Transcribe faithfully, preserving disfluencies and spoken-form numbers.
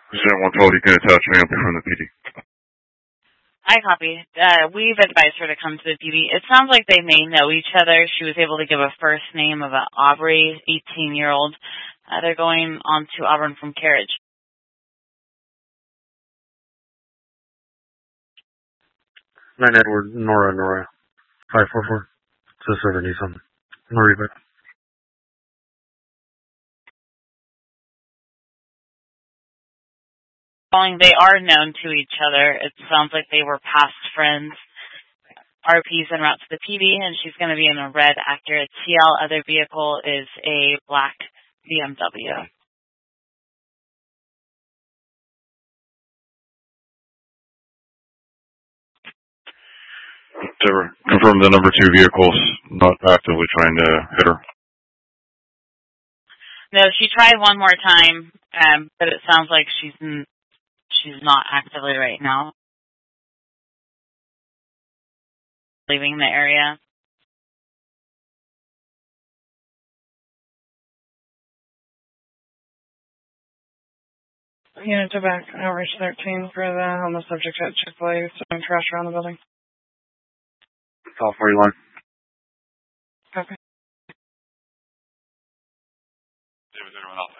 Percent one twelve, you can attach me up from the P D. I copy. Uh, we've advised her to come to the P D. It sounds like they may know each other. She was able to give a first name of an Aubrey, eighteen-year-old. Uh, they're going on to Auburn from Carriage. Nine Edward, Nora, Nora. five four four. It's a server Nissan. Marie, but. They are known to each other. It sounds like they were past friends. R P's en route to the P D, and she's going to be in a red Acura T L. Other vehicle is a black B M W. Whatever. Confirm the number two vehicle's not actively trying to hit her. No, she tried one more time, um, but it sounds like she's n- she's not actively right now. Leaving the area. Unit to back, outreach thirteen for the homeless subject at Chick-fil-A, throwing trash around the building. Call forty-one. Okay. Zero, zero, one,